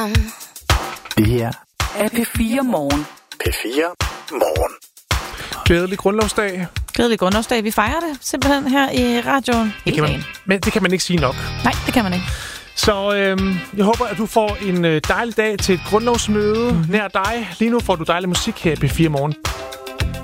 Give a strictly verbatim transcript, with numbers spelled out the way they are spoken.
Det her er P fire Morgen. P fire Morgen. Glædelig grundlovsdag. Glædelig grundlovsdag. Vi fejrer det simpelthen her i radioen. Det kan man, men det kan man ikke sige nok. Nej, det kan man ikke. Så øhm, jeg håber, at du får en øh, dejlig dag til et grundlovsmøde mm. nær dig. Lige nu får du dejlig musik her i P fire Morgen.